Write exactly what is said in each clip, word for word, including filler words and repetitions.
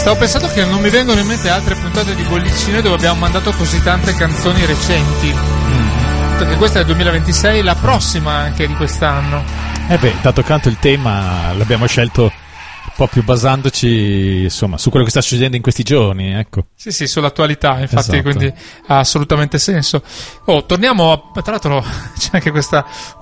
Stavo pensando che non mi vengono in mente altre puntate di Bollicine dove abbiamo mandato così tante canzoni recenti. Mm. Perché questa è il duemilaventisei, la prossima anche di quest'anno. Eh beh, dato canto il tema l'abbiamo scelto un po' più basandoci, insomma, su quello che sta succedendo in questi giorni, ecco. Sì, sì, sull'attualità, infatti, esatto. Quindi ha assolutamente senso. Oh, torniamo, a, tra l'altro c'è anche questa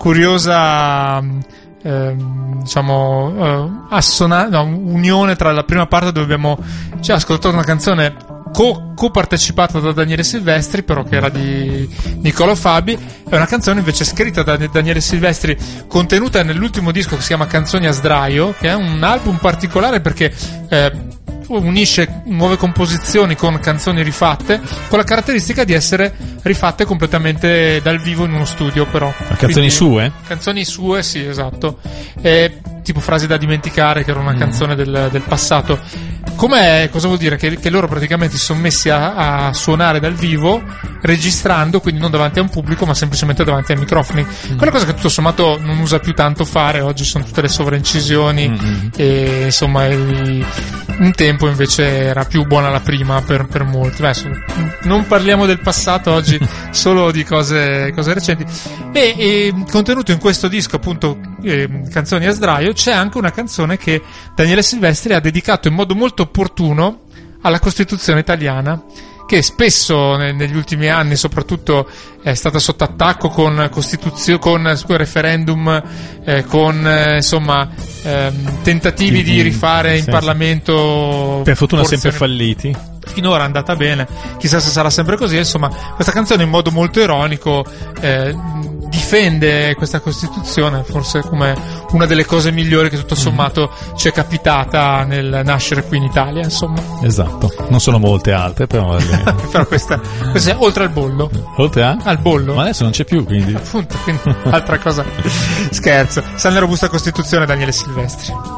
curiosa... Eh, diciamo eh, assona- no, unione tra la prima parte dove abbiamo cioè, ascoltato una canzone co- co-partecipata da Daniele Silvestri, però che era di Niccolo Fabi, e una canzone invece scritta da Daniele Silvestri, contenuta nell'ultimo disco che si chiama Canzoni a Sdraio, che è un album particolare perché eh, unisce nuove composizioni con canzoni rifatte, con la caratteristica di essere rifatte completamente dal vivo in uno studio, però. Ma canzoni Quindi, sue? Canzoni sue, sì, esatto. E, tipo Frasi da dimenticare, che era una mm. canzone del, del passato. Com'è, cosa vuol dire? Che, che loro praticamente si sono messi a, a suonare dal vivo, registrando, quindi non davanti a un pubblico, ma semplicemente davanti ai microfoni. Mm. Quella cosa che tutto sommato non usa più tanto fare, oggi sono tutte le sovraincisioni mm-hmm. e insomma il, un tempo invece era più buona la prima per, per molti. Adesso non parliamo del passato oggi, solo di cose, cose recenti. E, e contenuto in questo disco, appunto, eh, Canzoni a Sdraio, c'è anche una canzone che Daniele Silvestri ha dedicato in modo molto opportuno alla Costituzione italiana, che spesso negli ultimi anni soprattutto è stata sotto attacco con costituzio- con referendum, eh, con eh, insomma ehm, tentativi di rifare in sì, Parlamento, per fortuna sempre falliti. Finora è andata bene, chissà se sarà sempre così. Insomma, questa canzone in modo molto ironico eh, difende questa Costituzione, forse come una delle cose migliori che tutto sommato mm. ci è capitata nel nascere qui in Italia, insomma. Esatto, non sono molte altre, però però questa, questa è oltre al bollo. Oltre a? Al bollo. Ma adesso non c'è più, quindi. Appunto, quindi altra cosa. Scherzo. San nella robusta Costituzione, Daniele Silvestri.